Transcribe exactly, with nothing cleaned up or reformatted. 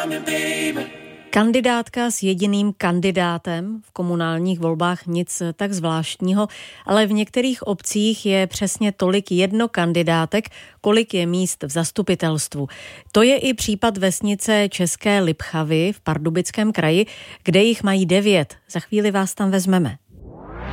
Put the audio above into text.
Kandidátka s jediným kandidátem, v komunálních volbách nic tak zvláštního, ale v některých obcích je přesně tolik jednokandidátek, kolik je míst v zastupitelstvu. To je i případ vesnice České Lipchavy v Pardubickém kraji, kde jich mají devět. Za chvíli vás tam vezmeme.